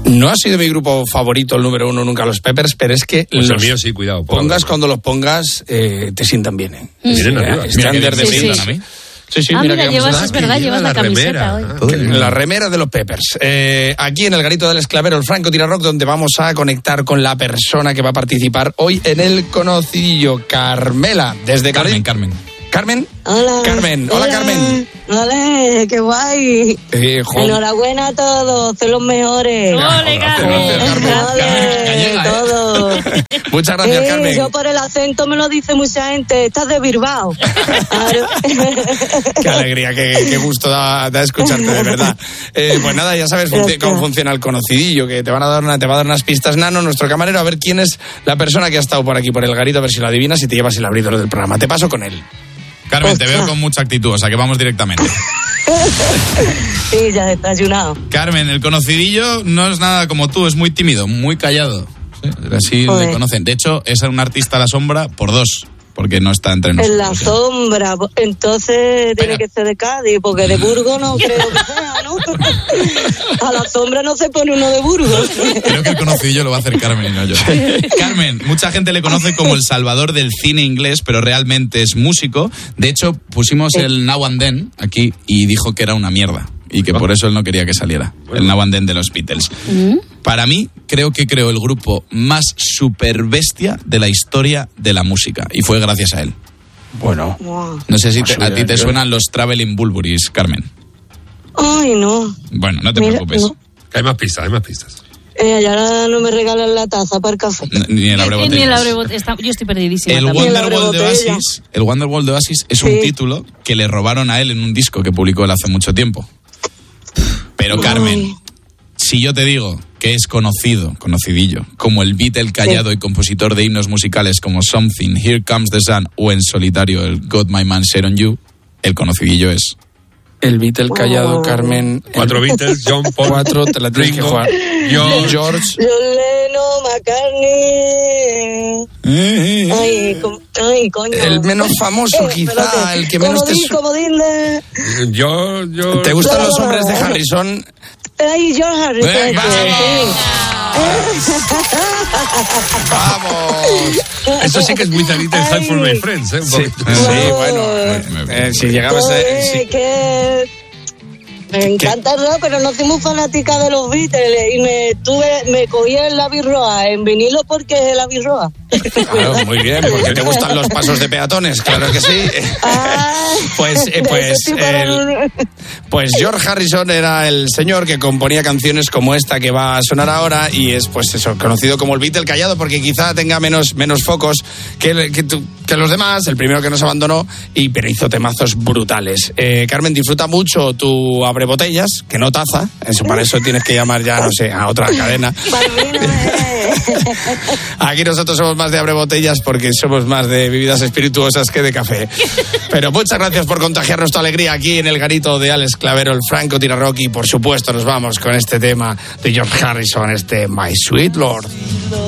No ha sido mi grupo favorito, el número 1 nunca, los Peppers, pero es que pues el mío sí, cuidado. Cuando los pongas, te sientan bien, ¿eh? Miren arriba. Sí, mira llevas, es verdad, llevas la camiseta hoy. La remera de los Peppers. Aquí en el Garito del Esclavero, el Franco-Tira Rock, donde vamos a conectar con la persona que va a participar hoy en el conocidillo, Carmela, desde Carmen. ¿Carmen? Hola. Carmen. Hola, Carmen. Hola, qué guay. Enhorabuena a todos, son los mejores. ¡Ole, Carmen! Todos. Muchas gracias, Carmen. Yo por el acento me lo dice mucha gente, estás de Bilbao. Qué alegría, qué gusto da escucharte, de verdad. Pues nada, ya sabes cómo funciona el conocidillo, que te va a dar unas pistas, Nano, nuestro camarero, a ver quién es la persona que ha estado por aquí, por el Garito, a ver si lo adivinas y te llevas el abridor del programa. Te paso con él. Carmen, te veo con mucha actitud, o sea que vamos directamente. Sí, ya desayunado. Carmen, el conocidillo no es nada como tú, es muy tímido, muy callado. ¿Sí? Así le conocen. De hecho, es un artista a la sombra por 2, porque no está entre nosotros. En la sombra, entonces tiene que ser de Cádiz, porque de Burgos no creo que sea, ¿no? A la sombra no se pone uno de Burgos. Creo que el conocidillo lo va a hacer Carmen y no yo. Carmen, mucha gente le conoce como el salvador del cine inglés, pero realmente es músico. De hecho, pusimos el Now and Then aquí y dijo que era una mierda. Y que por eso él no quería que saliera. El Now and Then de los Beatles. Para mí, creo que creó el grupo más super bestia de la historia de la música. Y fue gracias a él. Bueno. No sé si a ti te suenan los Traveling Wilburys, Carmen. Ay, no. Bueno, no te preocupes. No. Hay más pistas. Ya no me regalan la taza para el café. Ni el abrebotellas. Yo estoy perdidísima. El Wonderwall de Oasis es un título que le robaron a él en un disco que publicó él hace mucho tiempo. Pero Carmen, si yo te digo que es conocidillo, como el Beatle callado y compositor de himnos musicales como Something, Here Comes the Sun o en solitario el Got My Man Set on You, el conocidillo es... El Beatle callado, Carmen. 4 Beatles, John Paul. 4, te la tienes que jugar. George. Lennon, McCartney. Ay, coño. El menos famoso, quizá, el que menos te suena. Yo. ¿Te gustan los hombres de Harrison? Ay, George Harrison. ¡Vamos! Eso sí que es With a Little Help for My Friends, ¿eh? Sí, bueno. Si llegabas a... Me encanta el rock, pero no soy muy fanática de los Beatles y me cogí el Abbey Road en vinilo porque es el Abbey Road. Claro, muy bien, porque te gustan los pasos de peatones, claro que sí. Pues George Harrison era el señor que componía canciones como esta que va a sonar ahora y es pues eso, conocido como el Beatle callado porque quizá tenga menos focos que los demás, el primero que nos abandonó, pero hizo temazos brutales. Carmen, disfruta mucho tu abrebotellas, que no taza, para eso tienes que llamar ya, no sé, a otra cadena. Aquí nosotros somos más de abrebotellas porque somos más de bebidas espirituosas que de café. Pero muchas gracias por contagiarnos tu alegría aquí en el Garito de Alex Clavero, el Franco-Tira Rock, y por supuesto nos vamos con este tema de George Harrison, My Sweet Lord.